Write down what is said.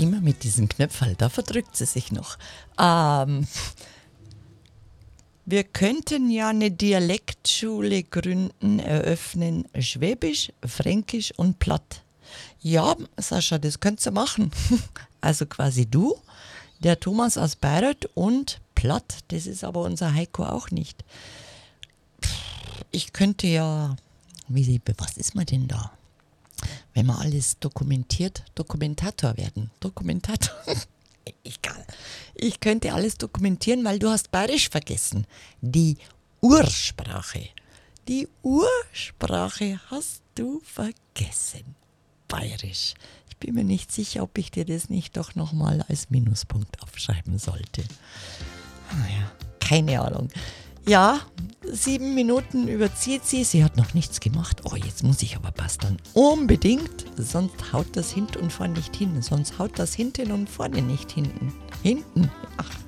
Immer mit diesem Knöpferl, da verdrückt sie sich noch. Wir könnten ja eine Dialektschule gründen, eröffnen, Schwäbisch, Fränkisch und Platt. Ja, Sascha, das könntest du machen. Also quasi du, der Thomas aus Bayreuth und Platt. Das ist aber unser Heiko auch nicht. Ich könnte ja, was ist man denn da? Wenn man alles dokumentiert, Dokumentator werden. Dokumentator. Egal. Ich könnte alles dokumentieren, weil du hast Bayerisch vergessen. Die Ursprache. Die Ursprache hast du vergessen. Bayerisch. Ich bin mir nicht sicher, ob ich dir das nicht doch nochmal als Minuspunkt aufschreiben sollte. Naja, keine Ahnung. Ja, 7 Minuten überzieht sie. Sie hat noch nichts gemacht. Oh, jetzt muss ich aber basteln. Unbedingt. Sonst haut das hinten und vorne nicht hin. Sonst haut das hinten und vorne nicht hinten. Hinten. Ach.